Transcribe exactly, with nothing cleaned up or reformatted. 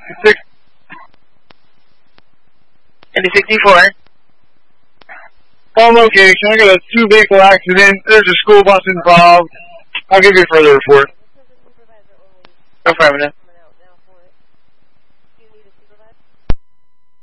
Six. Indy sixty-four. On location, I got a two-vehicle accident. There's a school bus involved. I'll give you a further report. Affirmative.